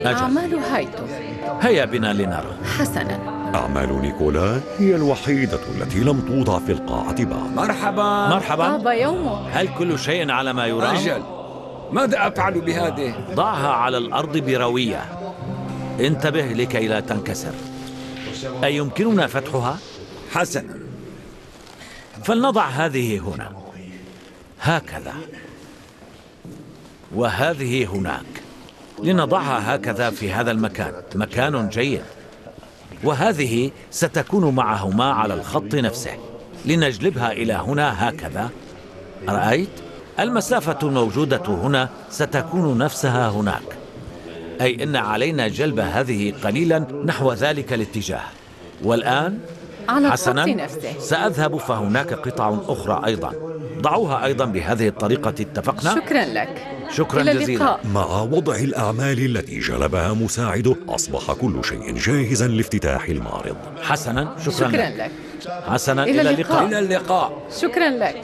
أعمال هايتو. هيا بنا لنرى. حسنا. أعمال نيكولا هي الوحيدة التي لم توضع في القاعة بعد. مرحبا. مرحبا. طاب يومك. هل كل شيء على ما يرام؟ أجل، ماذا أفعل بهذه؟ ضعها على الأرض بروية. انتبه لكي لا تنكسر. أيمكننا فتحها؟ حسنا. فلنضع هذه هنا هكذا، وهذه هناك. لنضعها هكذا في هذا المكان، مكان جيد. وهذه ستكون معهما على الخط نفسه. لنجلبها إلى هنا هكذا. رأيت؟ المسافة الموجودة هنا ستكون نفسها هناك، أي إن علينا جلب هذه قليلا نحو ذلك الاتجاه. والآن على حسنا، الخط نفسه. سأذهب فهناك قطع أخرى أيضا. ضعوها أيضا بهذه الطريقة، اتفقنا؟ شكرا لك. شكرا إلى جزيلا. اللقاء. مع وضع الأعمال التي جلبها مساعده أصبح كل شيء جاهزا لافتتاح المعرض. حسنا، شكرا لك. لك. حسنا، إلى إلى اللقاء. إلى اللقاء. شكرا لك.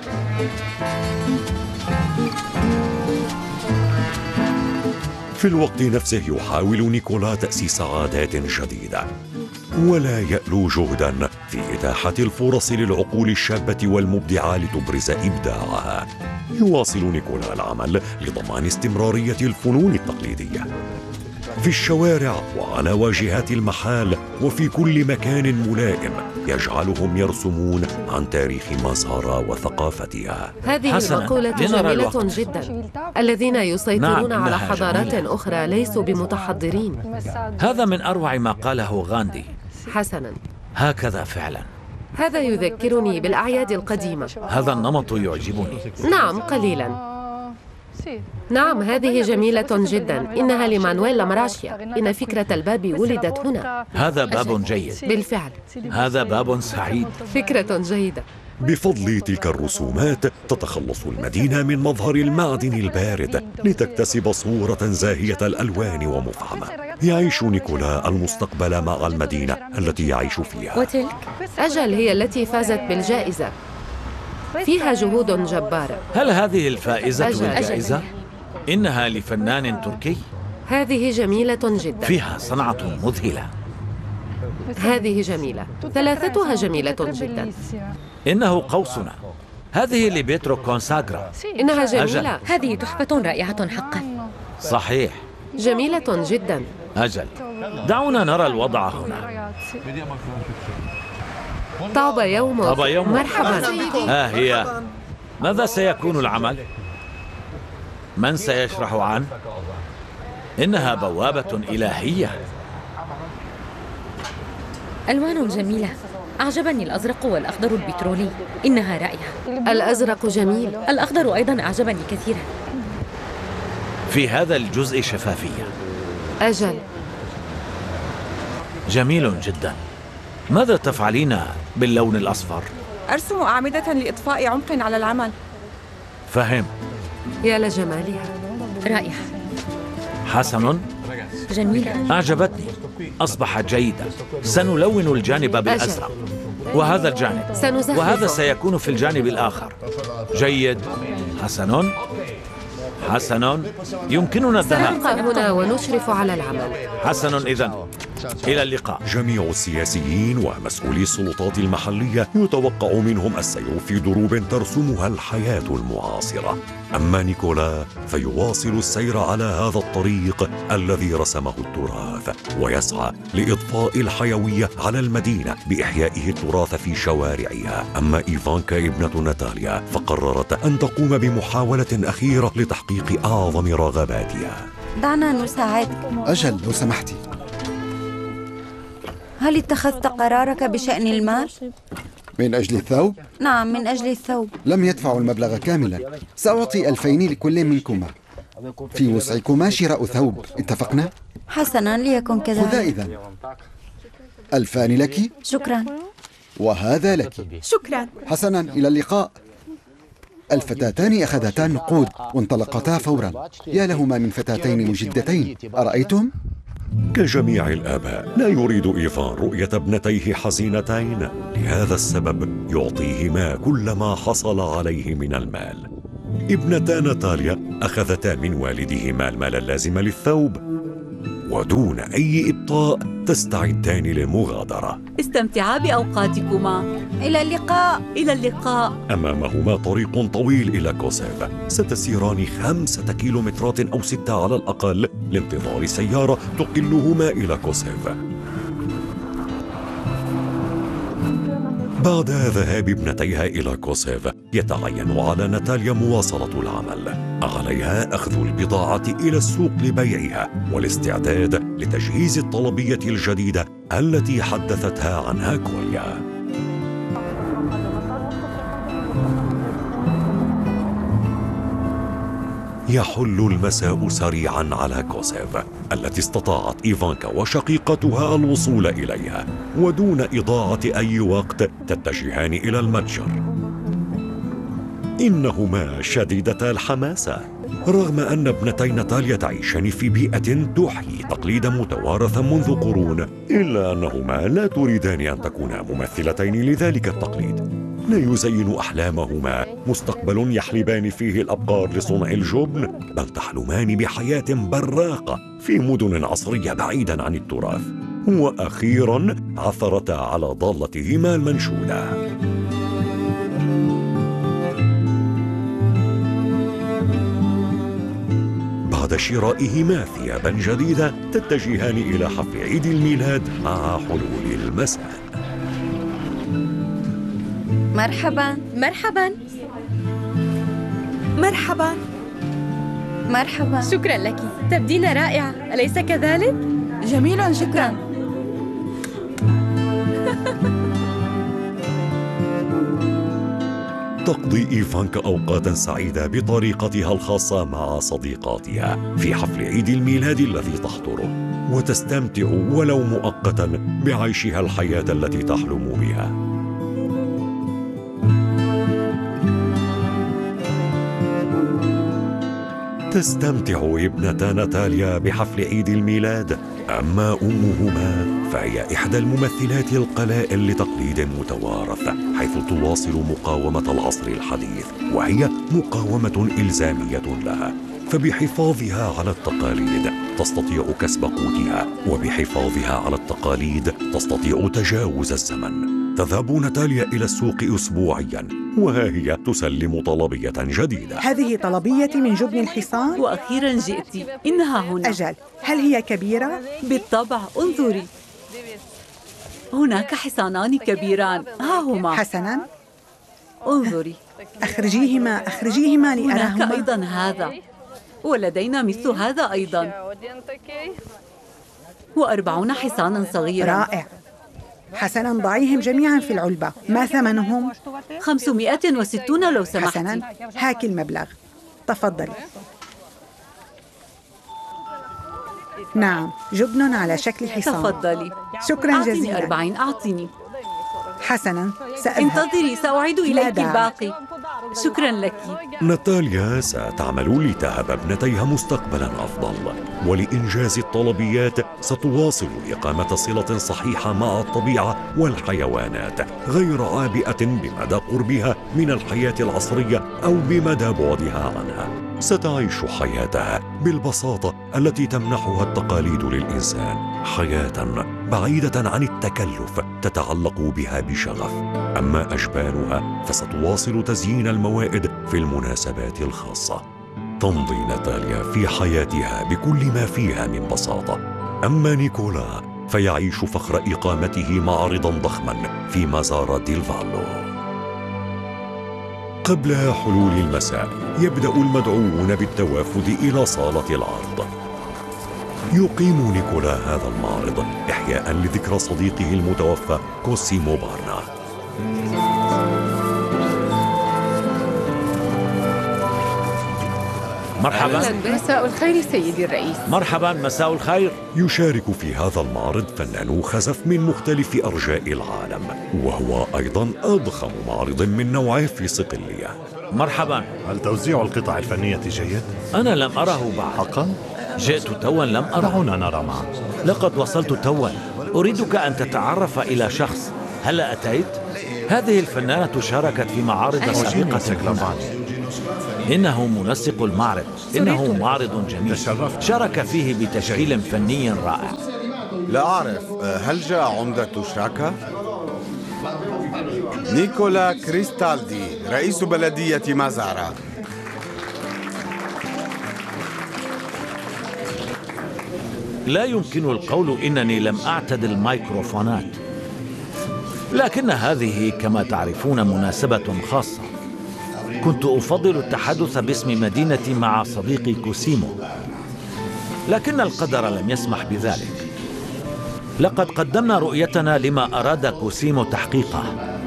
في الوقت نفسه يحاول نيكولا تأسيس عادات جديدة، ولا يألو جهدا في إتاحة الفرص للعقول الشابة والمبدعة لتبرز إبداعها. يواصل نيكولا العمل لضمان استمرارية الفنون التقليدية في الشوارع وعلى واجهات المحال وفي كل مكان ملائم يجعلهم يرسمون عن تاريخ مزهرة وثقافتها. هذه حسنا، المقولة لنرى جميلة الوقت. جدا. الذين يسيطرون نعم، على إنها حضارات جميلة. أخرى ليسوا بمتحضرين. هذا من أروع ما قاله غاندي. حسنا، هكذا فعلا. هذا يذكرني بالأعياد القديمة. هذا النمط يعجبني. نعم، قليلا. نعم، هذه جميلة جدا. إنها لمانويل لامراشيا. إن فكرة الباب ولدت هنا. هذا باب جيد. بالفعل، هذا باب سعيد. فكرة جيدة. بفضل تلك الرسومات تتخلص المدينة من مظهر المعدن البارد لتكتسب صورة زاهية الألوان ومفعمة. يعيش نيكولا المستقبل مع المدينة التي يعيش فيها. وتلك؟ أجل، هي التي فازت بالجائزة. فيها جهود جبارة. هل هذه الفائزة أجل. بالجائزة؟ إنها لفنان تركي. هذه جميلة جدا. فيها صنعة مذهلة. هذه جميلة. ثلاثتها جميلة جدا. إنه قوسنا. هذه لبيترو كونساغرا. إنها جميلة. هذه تحفة رائعة حقا. صحيح. جميلة جدا. أجل، دعونا نرى الوضع هنا. طاب يومك. طاب يومك. مرحبا. ها هي. ماذا سيكون العمل؟ من سيشرح عنه؟ إنها بوابة إلهية. ألوان جميلة. أعجبني الأزرق والأخضر البترولي. إنها رائعة. الأزرق جميل. الأخضر أيضا أعجبني كثيرا. في هذا الجزء شفافية. أجل. جميل جدا. ماذا تفعلين باللون الأصفر؟ أرسم أعمدة لإضفاء عمق على العمل. فهم. يا لجمالها. رائعة. حسن. جميلة. أعجبتني. أصبحت جيدة. سنلون الجانب بالأزرق وهذا الجانب، سنزخرفه. وهذا سيكون في الجانب الآخر. جيد. حسن. حسن، يمكننا الذهاب. سنبقى هنا ونشرف على العمل. حسن، إذن إلى اللقاء. جميع السياسيين ومسؤولي السلطات المحلية يتوقع منهم السير في دروب ترسمها الحياة المعاصرة. أما نيكولا فيواصل السير على هذا الطريق الذي رسمه التراث، ويسعى لإضفاء الحيوية على المدينة بإحيائه التراث في شوارعها. أما إيفانكا ابنة ناتاليا فقررت أن تقوم بمحاولة أخيرة لتحقيق أعظم رغباتها. دعنا نساعدك. أجل لو سمحتي. هل اتخذت قرارك بشأن المال؟ من أجل الثوب؟ نعم، من أجل الثوب. لم يدفعوا المبلغ كاملا. سأعطي 2000 لكل منكما. في وسعكما شراء ثوب، اتفقنا؟ حسنا، ليكن خذا كذلك. إذن. 2000 لك شكرا. وهذا لك. شكرا. حسنا، إلى اللقاء. الفتاتان أخذتا النقود وانطلقتا فورا. يا لهما من فتاتين مجدتين، أرأيتم؟ كجميع الآباء لا يريد إيفان رؤية ابنتيه حزينتين، لهذا السبب يعطيهما كل ما حصل عليه من المال. ابنتا ناتاليا أخذتا من والدهما المال اللازم للثوب، ودون أي إبطاء تستعدان للمغادرة. استمتعا بأوقاتكما. إلى اللقاء. إلى اللقاء. أمامهما طريق طويل إلى كوسيف، ستسيران 5 كيلومترات أو 6 على الأقل لانتظار سيارة تقلهما إلى كوسيف. بعد ذهاب ابنتيها إلى كوسيف يتعين على ناتاليا مواصلة العمل. عليها أخذ البضاعة إلى السوق لبيعها والاستعداد لتجهيز الطلبية الجديدة التي حدثتها عنها كوليا. يحل المساء سريعا على كوسيف التي استطاعت إيفانكا وشقيقتها الوصول إليها، ودون إضاعة أي وقت تتجهان إلى المتجر. إنهما شديدتا الحماسة رغم أن ابنتي ناتاليا تعيشان في بيئة تحيي تقليدا متوارثا منذ قرون، إلا أنهما لا تريدان أن تكونا ممثلتين لذلك التقليد. لا يزين أحلامهما مستقبل يحلبان فيه الأبقار لصنع الجبن، بل تحلمان بحياة براقة في مدن عصرية بعيدا عن التراث. وأخيرا عثرتا على ضالتهما المنشودة. بعد شرائهما ثيابا جديدة تتجهان إلى حفل عيد الميلاد مع حلول المساء. مرحبا. مرحبا. مرحبا. مرحبا. شكرا لك، تبدين رائعة، أليس كذلك؟ جميل جدا. تقضي إيفانكا أوقاتا سعيدة بطريقتها الخاصة مع صديقاتها في حفل عيد الميلاد الذي تحضره، وتستمتع ولو مؤقتا بعيشها الحياة التي تحلم بها. تستمتع ابنتا ناتاليا بحفل عيد الميلاد، أما أمهما فهي إحدى الممثلات القلائل لتقليد متوارث، حيث تواصل مقاومة العصر الحديث، وهي مقاومة إلزامية لها. فبحفاظها على التقاليد تستطيع كسب قوتها، وبحفاظها على التقاليد تستطيع تجاوز الزمن. تذهب ناتاليا إلى السوق أسبوعياً، وها هي تسلم طلبية جديدة. هذه طلبيتي من جبن الحصان. وأخيراً جئت، إنها هنا. أجل، هل هي كبيرة؟ بالطبع، انظري، هناك حصانان كبيران، ها هما. حسناً، انظري، أخرجيهما لأراهما. هناك أيضاً هذا، ولدينا مثل هذا أيضاً، و40 حصاناً صغيراً. رائع. حسناً، ضعيهم جميعاً في العلبة. ما ثمنهم؟ 560 لو سمحتي. حسناً، هاك المبلغ، تفضلي. نعم، جبن على شكل حصان. تفضلي. شكراً جزيلاً. أعطيني 40، أعطيني. حسناً، سأذهب. انتظري، سأعيد إليك الباقي. شكراً لك. ناتاليا ستعمل لتهب ابنتيها مستقبلاً أفضل، ولإنجاز الطلبيات ستواصل إقامة صلة صحيحة مع الطبيعة والحيوانات، غير عابئة بمدى قربها من الحياة العصرية أو بمدى بعدها عنها. ستعيش حياتها بالبساطة التي تمنحها التقاليد للإنسان، حياة بعيدة عن التكلف تتعلق بها بشغف. أما أجبانها فستواصل تزيين الموائد في المناسبات الخاصة. تمضي ناتاليا في حياتها بكل ما فيها من بساطة. أما نيكولا فيعيش فخر إقامته معرضا ضخما في مزار ديل فالو. قبل حلول المساء يبدأ المدعوون بالتوافد إلى صالة العرض. يقيم نيكولا هذا المعرض إحياء لذكرى صديقه المتوفى كوسيمو بارنا. مرحبا. مساء الخير سيدي الرئيس. مرحبا، مساء الخير. يشارك في هذا المعرض فنانو خزف من مختلف أرجاء العالم، وهو أيضا أضخم معرض من نوعه في صقلية. مرحبا. هل توزيع القطع الفنية جيد؟ أنا لم أره بعد. حقا؟ جئت توا لم أره. دعونا نرى معا. لقد وصلت توا. أريدك أن تتعرف إلى شخص. هل أتيت؟ هذه الفنانة شاركت في معارض سابقة. إنه منسق المعرض. إنه معرض جميل، شارك فيه بتشكيل فني رائع. لا أعرف، هل جاء عمدة شراكة؟ نيكولا كريستالدي رئيس بلدية مازارا. لا يمكن القول إنني لم أعتد الميكروفونات، لكن هذه كما تعرفون مناسبة خاصة. كنت أفضل التحدث باسم مدينتي مع صديقي كوسيمو، لكن القدر لم يسمح بذلك. لقد قدمنا رؤيتنا لما أراد كوسيمو تحقيقه.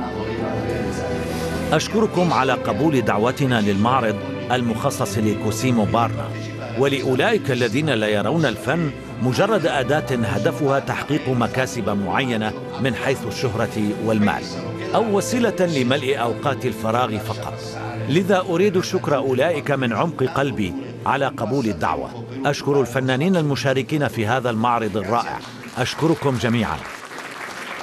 أشكركم على قبول دعوتنا للمعرض المخصص لكوسيمو بارنا، ولأولئك الذين لا يرون الفن مجرد أداة هدفها تحقيق مكاسب معينة من حيث الشهرة والمال، أو وسيلة لملء أوقات الفراغ فقط. لذا أريد شكر أولئك من عمق قلبي على قبول الدعوة. أشكر الفنانين المشاركين في هذا المعرض الرائع. أشكركم جميعاً.